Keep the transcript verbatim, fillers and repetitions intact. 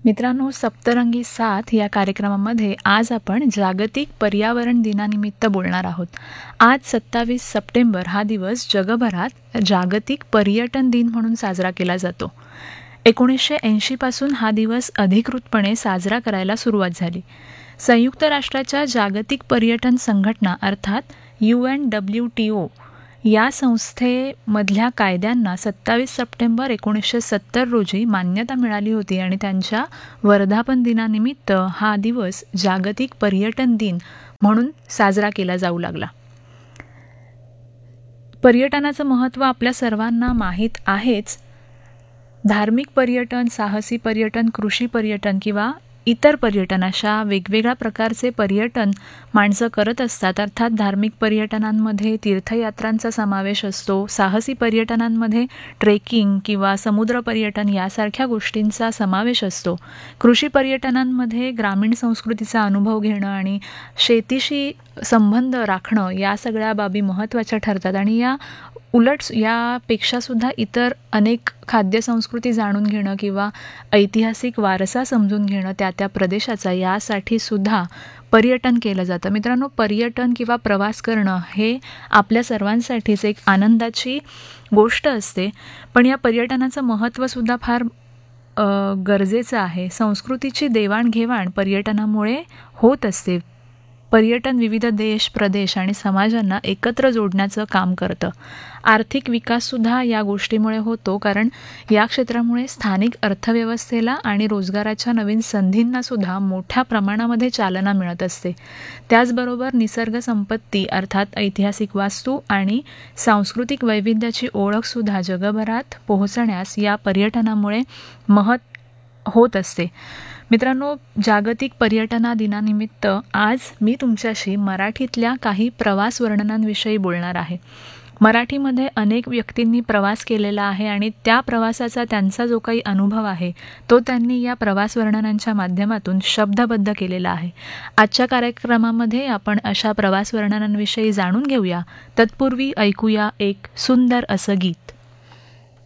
मित्रांनो, सप्तरंगी साथ या कार्यक्रमामध्ये आज आपण जागतिक पर्यावरण दिनानिमित्त बोलणार आहोत. आज सत्तावीस सप्टेंबर हा दिवस जगभरात जागतिक पर्यटन दिन म्हणून साजरा केला जातो. एकोणीसशे ऐंशी पासून हा दिवस अधिकृतपणे साजरा करायला सुरुवात झाली. संयुक्त राष्ट्राच्या जागतिक पर्यटन संघटना अर्थात you N W T O या संस्थेमधल्या कायद्यांना सत्तावीस सप्टेंबर एकोणीसशे सत्तर रोजी मान्यता मिळाली होती आणि त्यांच्या वर्धापन दिनानिमित्त हा दिवस जागतिक पर्यटन दिन म्हणून साजरा केला जाऊ लागला. पर्यटनाचं महत्त्व आपल्या सर्वांना माहीत आहेच. धार्मिक पर्यटन, साहसी पर्यटन, कृषी पर्यटन किंवा इतर पर्यटन अशा वेगवेगळ्या प्रकारचे पर्यटन माणसं करत असतात. अर्थात धार्मिक पर्यटनांमध्ये तीर्थयात्रांचा समावेश असतो. साहसी पर्यटनांमध्ये ट्रेकिंग किंवा समुद्र पर्यटन यासारख्या गोष्टींचा समावेश असतो. कृषी पर्यटनांमध्ये ग्रामीण संस्कृतीचा अनुभव घेणं आणि शेतीशी संबंध राखणं या सगळ्या बाबी महत्त्वाच्या ठरतात. आणि या उलट यापेक्षासुद्धा इतर अनेक खाद्यसंस्कृती जाणून घेणं किंवा ऐतिहासिक वारसा समजून घेणं त्या त्या प्रदेशाचा यासाठी सुद्धा पर्यटन केलं जातं. मित्रांनो, पर्यटन किंवा प्रवास करणं हे आपल्या सर्वांसाठीच एक आनंदाची गोष्ट असते. पण या पर्यटनाचं महत्त्वसुद्धा फार गरजेचं आहे. संस्कृतीची देवाणघेवाण पर्यटनामुळे होत असते. पर्यटन विविध देश, प्रदेश आणि समाजांना एकत्र जोडण्याचं काम करतं. आर्थिक विकाससुद्धा या गोष्टीमुळे होतो, कारण या क्षेत्रामुळे स्थानिक अर्थव्यवस्थेला आणि रोजगाराच्या नवीन संधींनासुद्धा मोठ्या प्रमाणामध्ये चालना मिळत असते. त्याचबरोबर निसर्ग संपत्ती अर्थात ऐतिहासिक वास्तू आणि सांस्कृतिक वैविध्याची ओळखसुद्धा जगभरात पोहोचण्यास या पर्यटनामुळे महत् होत असते. मित्रांनो, जागतिक पर्यटना दिनानिमित्त आज मी तुमच्याशी मराठीतल्या काही प्रवास वर्णनांविषयी बोलणार आहे. मराठीमध्ये अनेक व्यक्तींनी प्रवास केलेला आहे आणि त्या प्रवासाचा त्यांचा जो काही अनुभव आहे तो त्यांनी या प्रवास वर्णनांच्या माध्यमातून शब्दबद्ध केलेला आहे. आजच्या कार्यक्रमामध्ये आपण अशा प्रवास वर्णनांविषयी जाणून घेऊया. तत्पूर्वी ऐकूया एक सुंदर असं गीत.